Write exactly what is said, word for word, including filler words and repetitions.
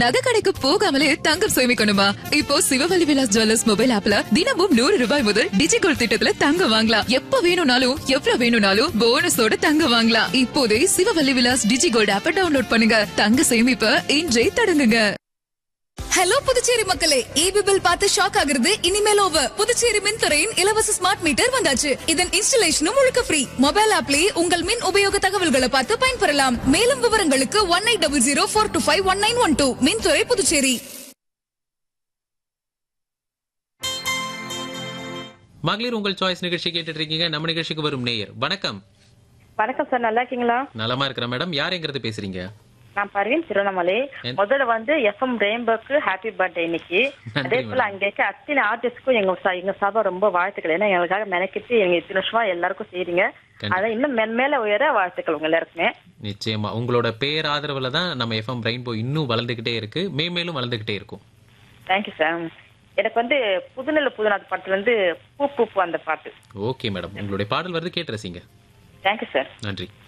நகை கடைக்கு போகாமலே தங்கம் சேமிக்கணுமா? இப்போ சிவவல்லி விலாஸ் ஜுவல்லர்ஸ் மொபைல் ஆப்ல தினமும் நூறு ரூபாய் முதல் டிஜிகோல்ட் திட்டத்துல தங்கம் வாங்கலாம். எப்ப வேணும்னாலும் எவ்வளவு வேணும்னாலும் போனஸோட தங்கம் வாங்கலாம். இப்போதே சிவவல்லி விலாஸ் டிஜிகோல்ட் ஆப்பை டவுன்லோட் பண்ணுங்க. தங்க சேமிப்ப இன்றே தொடங்குங்க. ஹலோ புதுச்சேரி மக்களே, ஈபி பில் பார்த்து ஷாக் ஆகுறது இனிமேல் ஓவர். புதுச்சேரி மின்துறையின் இலவச ஸ்மார்ட் மீட்டர் வந்தாச்சு. இதன் இன்ஸ்டலேஷனும் முழுக்க ஃப்ரீ. மொபைல் ஆப்லயே உங்கள் மின் உபயோக தகவல்களை பார்த்து பயன்பெறலாம். மேலும் விவரங்களுக்கு one eight double zero four two five one nine one two. மின்துறை புதுச்சேரி. மகளிர் உங்கள் சாய்ஸ் நிகழ்ச்சி கேட்டுட்டு இருக்கீங்க. நம்ம நிகழ்ச்சிக்கு வரும் நேயர் வணக்கம். வணக்கம் சார், நல்லா இருக்கீங்களா? நலமா இருக்கிற மேடம். யாருங்கிறது பேசுறீங்க? நான் பர்வீன் திருவண்ணாமலை. முதல்ல வந்து எஃப்எம் ரெயின்போக்கு ஹாப்பி பர்த்டே இன்னைக்கு. அதே போல அங்க இருக்க அத்தனை ஆர்டிஸ்டுக்கும் எங்க எங்க சபை ரொம்ப வாழ்த்துக்கள். ஏன்னா எங்களுக்காக மெனக்கிட்டு எங்க இத்தனை வருஷமா எல்லாருக்கும் செய்றீங்க. அதான் இன்னும் மென்மேல உயர வாழ்த்துக்கள் உங்க எல்லாருக்குமே. நிச்சயமா உங்களோட பேர் ஆதரவுல தான் நம்ம எஃப்எம் ரெயின்போ இன்னும் வளர்ந்துகிட்டே இருக்கு, மேலும் வளர்ந்துகிட்டே இருக்கும். Thank you sir. எனக்கு வந்து புதுநெல்ல புதுநாத் பாட்டுல இருந்து பூ பூ அந்த பாட்டு. ஓகே மேடம், உங்களுடைய பாடல் வருது, கேட்டு ரசிங்க. Thank you sir. நன்றி.